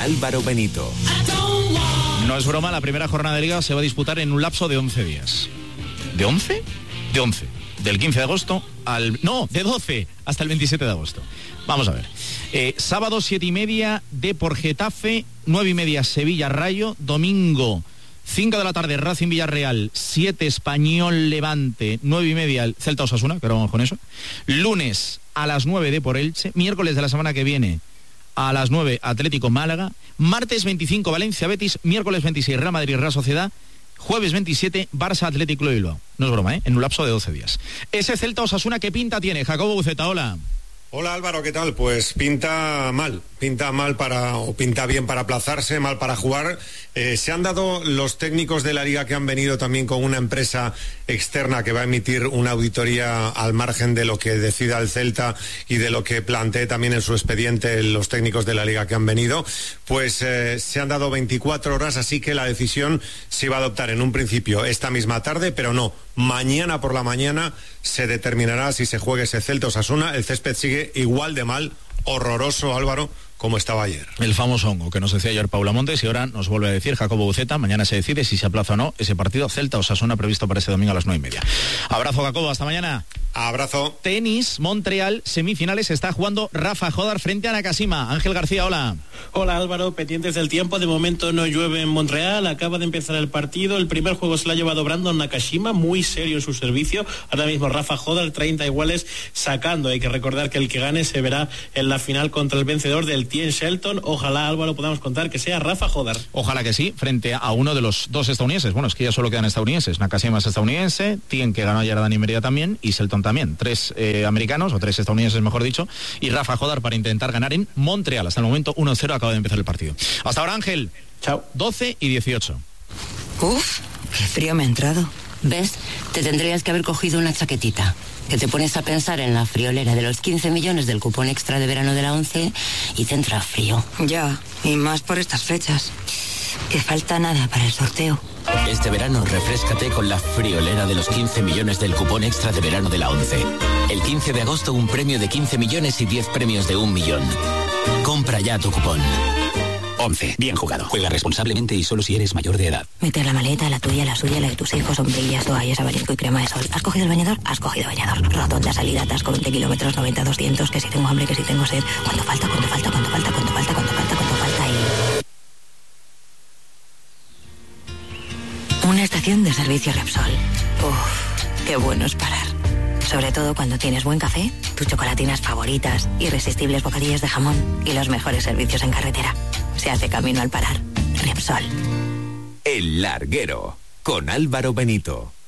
Álvaro Benito. No es broma, la primera jornada de Liga se va a disputar en un lapso de 11 días. ¿De 11? De 11. Del 15 de agosto al... No, de 12 hasta el 27 de agosto. Vamos a ver. Sábado 7:30 Depor Getafe, 9:30 Sevilla Rayo, domingo 5 de la tarde Racing Villarreal, 7 Español Levante, 9:30 el Celta Osasuna, que ahora vamos con eso. Lunes a las 9 Depor Elche, miércoles de la semana que viene a las 9 Atlético Málaga, martes 25 Valencia Betis, miércoles 26 Real Madrid Real Sociedad, jueves 27 Barça Atlético de Bilbao. No es broma, en un lapso de 12 días. Ese Celta Osasuna, ¿qué pinta tiene? Jacobo Buceta, hola. Hola Álvaro, ¿qué tal? Pues pinta bien para aplazarse, mal para jugar. Se han dado los técnicos de la Liga que han venido también con una empresa externa que va a emitir una auditoría al margen de lo que decida el Celta y de lo que plantee también en su expediente los técnicos de la Liga que han venido. Pues se han dado 24 horas, así que la decisión se iba a adoptar en un principio esta misma tarde, pero no, mañana por la mañana se determinará si se juega ese Celta Osasuna. El césped sigue igual de mal, horroroso, Álvaro, como estaba ayer. El famoso hongo que nos decía ayer Paula Montes y ahora nos vuelve a decir Jacobo Buceta. Mañana se decide si se aplaza o no ese partido Celta Osasuna previsto para ese domingo a las 9:30. Abrazo, Jacobo, hasta mañana. Abrazo. Tenis, Montreal, semifinales, está jugando Rafa Jodar frente a Nakashima. Ángel García, hola. Hola Álvaro, pendientes del tiempo, de momento no llueve en Montreal, acaba de empezar el partido, el primer juego se lo ha llevado Brandon Nakashima, muy serio en su servicio, ahora mismo Rafa Jodar, 30 iguales sacando, hay que recordar que el que gane se verá en la final contra el vencedor del Tien Shelton, ojalá Álvaro podamos contar que sea Rafa Jodar. Ojalá que sí, frente a uno de los dos estadounidenses, bueno, es que ya solo quedan estadounidenses, Nakashima es estadounidense, Tien que ganó ayer a Dani Merida también, y Shelton también, 3 americanos, o 3 estadounidenses mejor dicho, y Rafa Jodar para intentar ganar en Montreal, hasta el momento 1-0, acaba de empezar el partido. Hasta ahora, Ángel. Chao. 12 y 18. Uf, qué frío me ha entrado. ¿Ves? Te tendrías que haber cogido una chaquetita. Que te pones a pensar en la friolera de los 15 millones del cupón extra de verano de la 11 y te entra frío. Ya, y más por estas fechas. Que falta nada para el sorteo. Este verano refréscate con la friolera de los 15 millones del cupón extra de verano de la 11. El 15 de agosto un premio de 15 millones y 10 premios de 1 millón. Compra ya tu cupón. 11. Bien jugado. Juega responsablemente y solo si eres mayor de edad. Meter la maleta, la tuya, la suya, la de tus hijos, sombrillas, toallas, abanico y crema de sol. ¿Has cogido el bañador? Has cogido bañador. Rotonda, salida, atasco, 20 kilómetros, 90, 200, que si tengo hambre, que si tengo sed. ¿Cuánto falta? ¿Cuánto falta? ¿Cuánto falta? ¿Cuánto falta? ¿Cuánto falta? ¿Cuánto falta? Y... una estación de servicio Repsol. Uf, qué bueno es parar. Sobre todo cuando tienes buen café, tus chocolatinas favoritas, irresistibles bocadillos de jamón y los mejores servicios en carretera. Se hace camino al parar. Repsol. El Larguero, con Álvaro Benito.